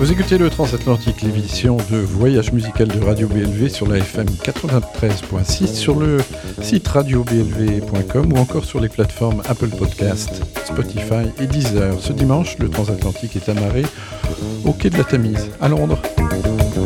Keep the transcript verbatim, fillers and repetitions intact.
Vous écoutez le Transatlantique, l'émission de voyage musical de Radio B L V sur la F M quatre-vingt-treize virgule six, sur le site radio b l v point com ou encore sur les plateformes Apple Podcast, Spotify et Deezer. Ce dimanche, le Transatlantique est amarré au quai de la Tamise, à Londres.